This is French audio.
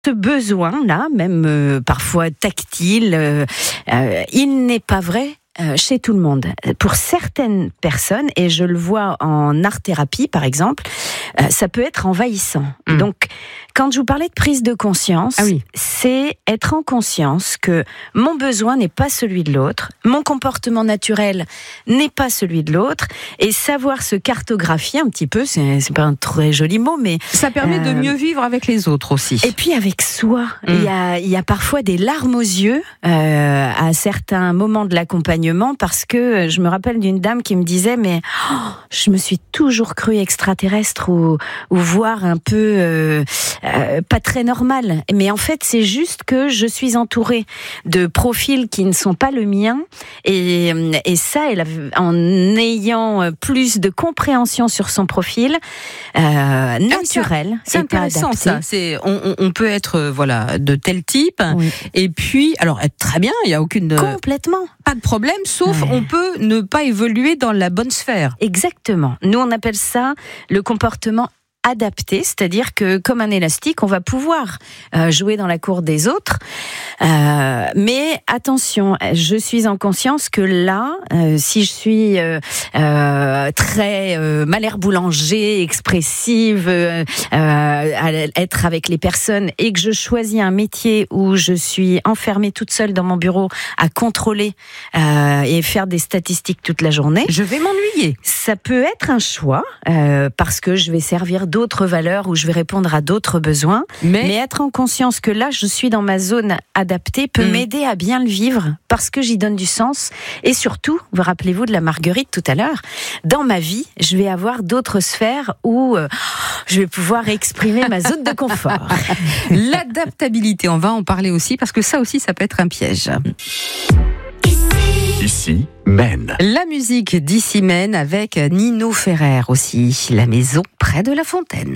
Ce besoin-là, même parfois tactile, il n'est pas vrai chez tout le monde. Pour certaines personnes, et je le vois en art-thérapie par exemple, ça peut être envahissant. Donc, quand je vous parlais de prise de conscience, c'est être en conscience que mon besoin n'est pas celui de l'autre, mon comportement naturel n'est pas celui de l'autre, et savoir se cartographier un petit peu, c'est pas un très joli mot, mais ça permet de mieux vivre avec les autres aussi. Et puis avec soi, il y a parfois des larmes aux yeux à certains moments de l'accompagnement, parce que je me rappelle d'une dame qui me disait mais je me suis toujours crue extraterrestre ou voire un peu pas très normal, mais en fait c'est juste que je suis entourée de profils qui ne sont pas le mien, et ça, en ayant plus de compréhension sur son profil naturel, c'est intéressant ça. On peut être de tel type, et puis alors être très bien, il y a aucune complètement pas de problème, sauf on peut ne pas évoluer dans la bonne sphère. Exactement. Nous on appelle ça le comportement adapté, c'est-à-dire que comme un élastique, on va pouvoir jouer dans la cour des autres, mais attention, je suis en conscience que là, si je suis très Malher Boulanger, expressive, à être avec les personnes, et que je choisis un métier où je suis enfermée toute seule dans mon bureau à contrôler et faire des statistiques toute la journée, je vais m'ennuyer. Ça peut être un choix, parce que je vais servir d'autres valeurs, où je vais répondre à d'autres besoins, mais être en conscience que là je suis dans ma zone adaptée peut m'aider à bien le vivre, parce que j'y donne du sens. Et surtout, vous rappelez-vous de la marguerite tout à l'heure, dans ma vie je vais avoir d'autres sphères où je vais pouvoir exprimer ma zone de confort. L'adaptabilité, on va en parler aussi, parce que ça aussi ça peut être un piège. Ici, Maine. La musique d'Ici Maine avec Nino Ferrer aussi, La maison près de la fontaine.